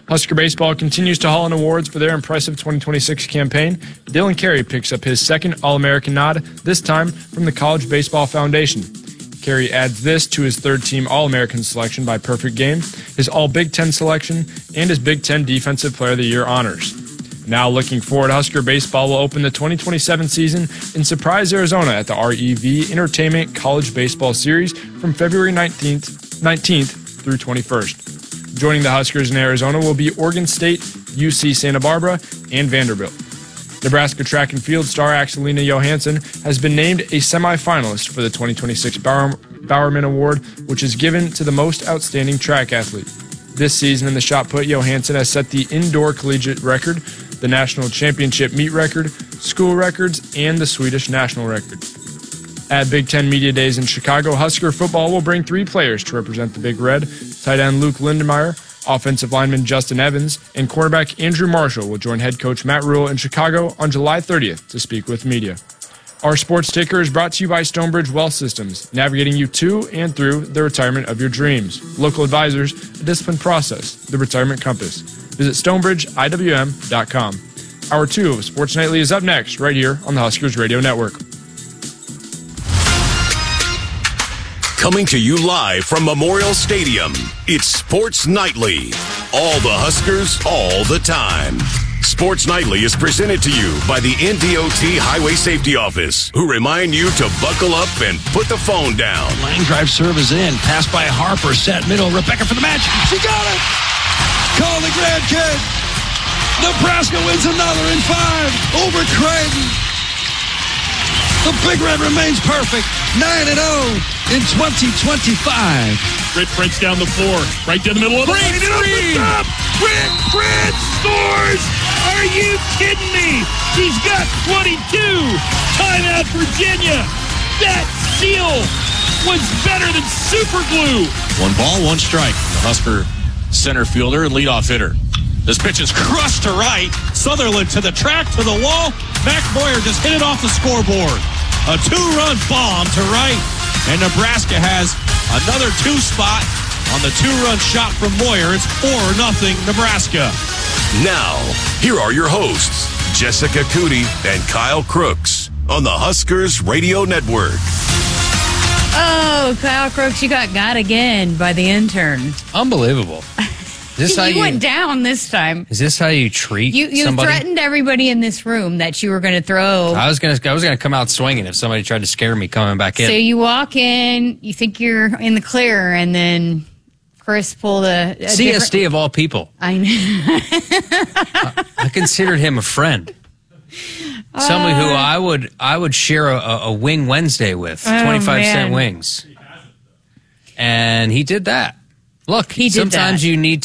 Husker baseball continues to haul in awards for their impressive 2026 campaign. Dylan Carey picks up his second All-American nod, this time from the College Baseball Foundation. Carey adds this to his third-team All-American selection by Perfect Game, his All-Big Ten selection, and his Big Ten Defensive Player of the Year honors. Now looking forward, Husker baseball will open the 2027 season in Surprise, Arizona at the REV Entertainment College Baseball Series from February 19th through 21st. Joining the Huskers in Arizona will be Oregon State, UC Santa Barbara, and Vanderbilt. Nebraska track and field star Axelina Johansson has been named a semifinalist for the 2026 Bowerman Award, which is given to the most outstanding track athlete. This season in the shot put, Johansson has set the indoor collegiate record, the national championship meet record, school records, and the Swedish national record. At Big Ten Media Days in Chicago, Husker football will bring 3 players to represent the Big Red. Tight end Luke Lindemeyer, offensive lineman Justin Evans, and cornerback Andrew Marshall will join head coach Matt Rhule in Chicago on July 30th to speak with media. Our sports ticker is brought to you by Stonebridge Wealth Systems, navigating you to and through the retirement of your dreams. Local advisors, a disciplined process, the retirement compass. Visit StonebridgeIWM.com. Hour 2 of Sports Nightly is up next, right here on the Huskers Radio Network. Coming to you live from Memorial Stadium, it's Sports Nightly. All the Huskers, all the time. Sports Nightly is presented to you by the NDOT Highway Safety Office, who remind you to buckle up and put the phone down. Line drive serve is in. Pass by Harper. Set middle. Rebecca for the match. She got it! Call the grandkid. Nebraska wins another in 5 over Creighton. The Big Red remains perfect. 9-0 in 2025. Britt Prince down the floor. Right down the middle of the lane. Britt scores! Are you kidding me? She's got 22. Timeout, Virginia. That seal was better than super glue. 1 ball, 1 strike. The Husker center fielder and leadoff hitter. This pitch is crushed to right. Sutherland to the track, to the wall. Mac Boyer just hit it off the scoreboard. A 2-run bomb to right. And Nebraska has another 2 spot on the 2-run shot from Moyer. It's 4-0 Nebraska. Now, here are your hosts, Jessica Cootie and Kyle Crooks on the Huskers Radio Network. Oh, Kyle Crooks, you got again by the intern. Unbelievable. Is this you went down this time. Is this how you treat you somebody? You threatened everybody in this room that you were going to throw. I was gonna come out swinging if somebody tried to scare me coming back in. So you walk in, you think you're in the clear, and then Chris pulled a CSD of all people. I know. I considered him a friend. Somebody who I would share a Wing Wednesday with, 25-cent wings. And he did that. Look, sometimes you need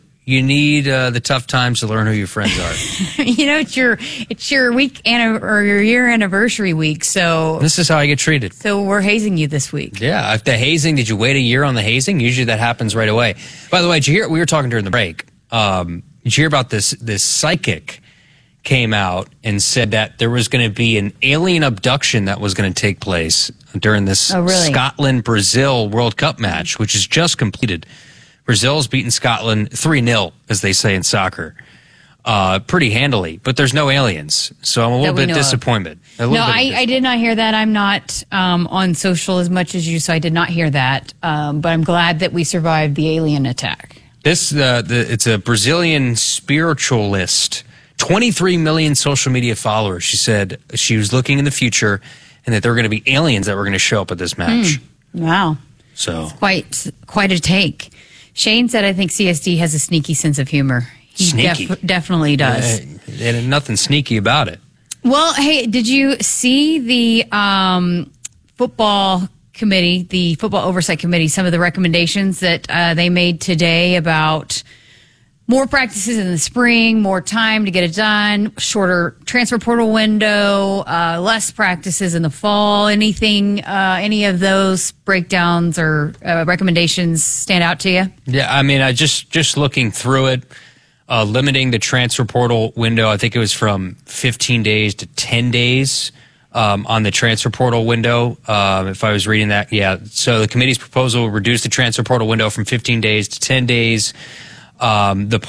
the tough times to learn who your friends are. You know, it's your week or your year anniversary week, so this is how I get treated. So we're hazing you this week. Yeah, if the hazing, did you wait a year on the hazing? Usually that happens right away. By the way, did you hear? We were talking during the break. Did you hear about this psychic came out and said that there was going to be an alien abduction that was going to take place during this Scotland-Brazil World Cup match, which is just completed. Brazil's beaten Scotland 3-0, as they say in soccer, pretty handily. But there's no aliens, so I'm a little bit disappointed. I did not hear that. I'm not on social as much as you, so I did not hear that. But I'm glad that we survived the alien attack. It's a Brazilian spiritualist, 23 million social media followers. She said she was looking in the future and that there were going to be aliens that were going to show up at this match. Wow. So it's quite a take. Shane said, I think CSD has a sneaky sense of humor. He definitely does. And nothing sneaky about it. Well, hey, did you see the football committee, the football oversight committee, some of the recommendations that they made today about more practices in the spring, more time to get it done, shorter transfer portal window, less practices in the fall? Anything, any of those breakdowns or recommendations stand out to you? Yeah, I mean, I just looking through it, limiting the transfer portal window. I think it was from 15 days to 10 days on the transfer portal window. If I was reading that, yeah. So the committee's proposal will reduce the transfer portal window from 15 days to 10 days. The